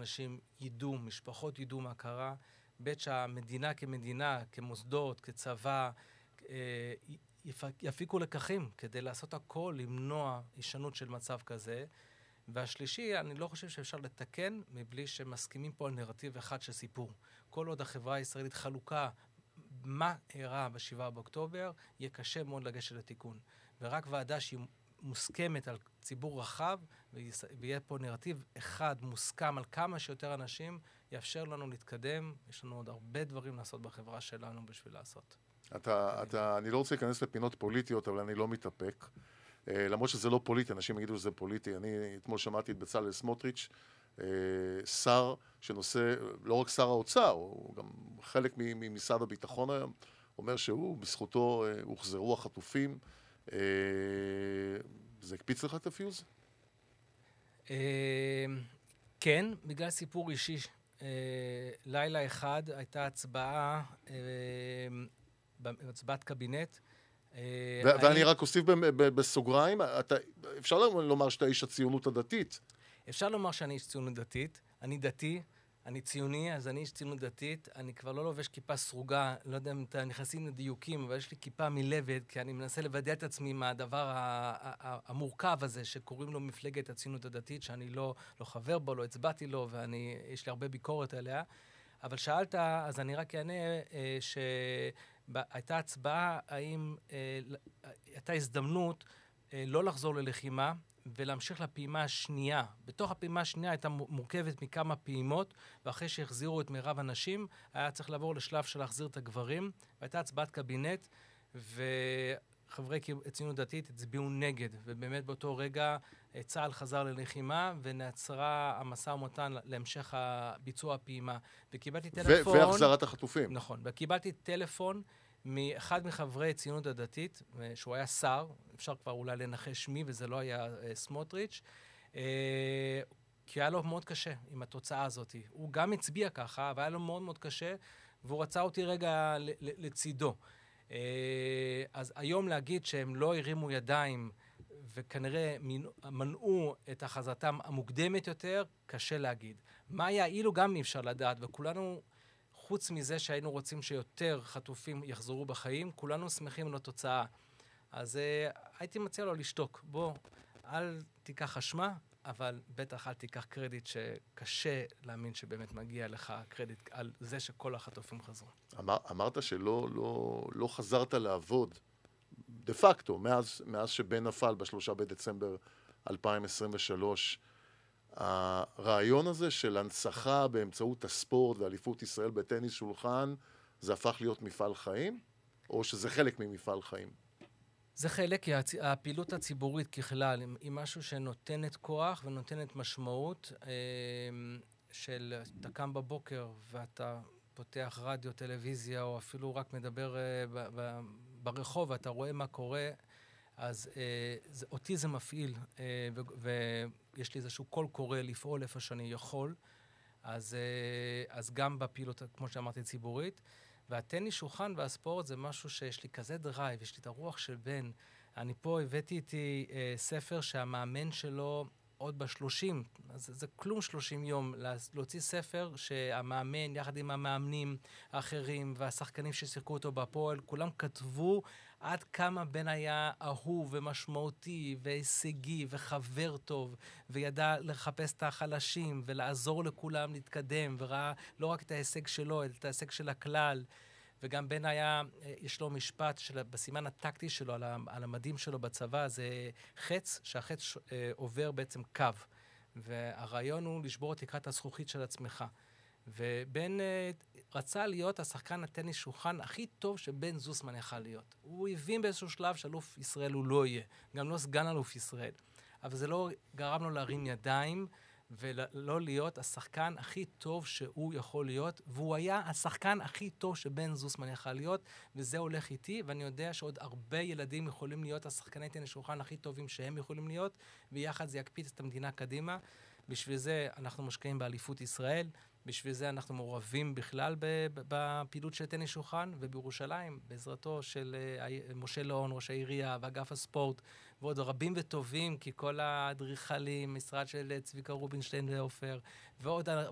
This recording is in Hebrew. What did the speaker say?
שאנשים ידעו, משפחות ידעו מה קרה, ב' שהמדינה כמדינה, כמוסדות, כצבא, יפיקו לקחים כדי לעשות הכל, למנוע הישנות של מצב כזה. והשלישי, אני לא חושב שאפשר לתקן מבלי שמסכימים פה על נרטיב אחד של סיפור. כל עוד החברה הישראלית חלוקה מה אירע ב7 באוקטובר, יהיה קשה מאוד לגשת לתיקון. ורק ועדה שהיא מוסכמת על ציבור רחב, ויהיה פה נרטיב אחד מוסכם על כמה שיותר אנשים, יאפשר לנו להתקדם. יש לנו עוד הרבה דברים לעשות בחברה שלנו בשביל לעשות. אני לא רוצה להיכנס לפינות פוליטיות, אבל אני לא מתאפק. למרות שזה לא פוליטי, אנשים יגידו שזה פוליטי. אני אתמול שמעתי את בצלאל סמוטריץ', שר שנושא, לא רק שר האוצר, הוא גם חלק ממשרד הביטחון היום, אומר שהוא, בזכותו הוחזרו החטופים. זה הקפיץ לך את הפיוז? כן, בגלל סיפור אישי. לילה אחד הייתה הצבעת קבינט. ואני רק אוסיף בסוגריים, אפשר לומר שאתה איש הציונות הדתית. אפשר לומר שאני איש ציונות דתית. אני דתי, אני ציוני, אז אני איש ציונות דתית. אני כבר לא לובש כיפה סרוגה, לא יודע אם אתם נכנסים לדיוקים, אבל יש לי כיפה מלבד, כי אני מנסה לוודא את עצמי מהדבר המורכב הזה, שקוראים לו מפלגת הציונות הדתית, שאני לא חבר בו, לא הצבעתי לו, ויש לי הרבה ביקורת עליה. אבל שאלת, אז אני רק אענה שהייתה הצבעה, האם הייתה הזדמנות לא לחזור ללחימה, ולהמשיך לפעימה השנייה. בתוך הפעימה השנייה הייתה מורכבת מכמה פעימות, ואחרי שהחזירו את מירב הנשים, היה צריך לעבור לשלב של להחזיר את הגברים, והייתה הצבעת קבינט, וחברי ציונות דתית הצביעו נגד, ובאמת באותו רגע צה"ל חזר ללחימה, ונעצרה המשא ומתן להמשך ביצוע הפעימה. וקיבלתי טלפון... והחזרת החטופים. נכון, וקיבלתי טלפון מאחד מחברי ציונות הדתית, שהוא היה שר, אפשר כבר אולי לנחש מי, וזה לא היה סמוטריץ', כי היה לו מאוד קשה עם התוצאה הזאת. הוא גם הצביע ככה, אבל היה לו מאוד מאוד קשה, והוא רצה אותי רגע לצידו. אז היום להגיד שהם לא הרימו ידיים, וכנראה מנעו את הכרזתם המוקדמת יותר, קשה להגיד. מה יעילו גם אי אפשר לדעת, וכולנו... חוץ מזה שהיינו רוצים שיותר חטופים יחזרו בחיים, כולנו שמחים על התוצאה. אז הייתי מציע לו לשתוק. בוא, אל תיקח אשמה, אבל בטח אל תיקח קרדיט שקשה להאמין שבאמת מגיע לך קרדיט על זה שכל החטופים חזרו. אמרת שלא חזרת לעבוד, דה פקטו, מאז שבן נפל ב3 בדצמבר 2023, הרעיון הזה של הנצחה באמצעות הספורט ואליפות ישראל בטניס שולחן, זה הפך להיות מפעל חיים? או שזה חלק ממפעל חיים? זה חלק, כי הפעילות הציבורית ככלל היא משהו שנותנת כוח ונותנת משמעות, של אתה קם בבוקר ואתה פותח רדיו, טלוויזיה, או אפילו רק מדבר ברחוב ואתה רואה מה קורה, אז אותי זה מפעיל, ויש לי איזשהו קול קורא לפעול איפה שאני יכול, אז גם בפעילות, כמו שאמרתי, ציבורית. והטניס שולחן והספורט זה משהו שיש לי כזה דרייב, יש לי את הרוח של בן. אני פה הבאתי איתי ספר שהמאמן שלו עוד ב-30, אז זה כלום 30 יום, להוציא ספר שהמאמן, יחד עם המאמנים האחרים והשחקנים ששיחקו אותו בפועל, כולם כתבו עד כמה בן היה אהוב ומשמעותי והישגי וחבר טוב, וידע לחפש את החלשים ולעזור לכולם להתקדם, וראה לא רק את ההישג שלו, אלא את ההישג של הכלל. וגם בן היה, יש לו משפט בסימן הטקטי שלו, על המדים שלו בצבא, זה חץ, שהחץ עובר בעצם קו. והרעיון הוא לשבור את תקרת הזכוכית של עצמך. ובן רצה להיות השחקן הטניס שולחן הכי טוב שבן זוסמן יכל להיות. הוא הבין באיזשהו שלב שאלוף ישראל הוא לא יהיה, גם לא סגן אלוף ישראל. אבל זה לא גרם לו להרים ידיים, ולא להיות השחקן הכי טוב שהוא יכול להיות, והוא היה השחקן הכי טוב שבן זוסמן יכל להיות, וזה הולך איתי, ואני יודע שעוד הרבה ילדים יכולים להיות השחקני טניס שולחן הכי טובים שהם יכולים להיות, ויחד זה יקפיץ את המדינה קדימה. בשביל זה אנחנו משקיעים באליפות ישראל, בשביל זה אנחנו מעורבים בכלל בפעילות של טניס שולחן, ובירושלים, בעזרתו של משה לאון, ראש העירייה, ואגף הספורט, ועוד רבים וטובים, כי כל האדריכלים, משרד של צביקה רובינשטיין ועופר, ועוד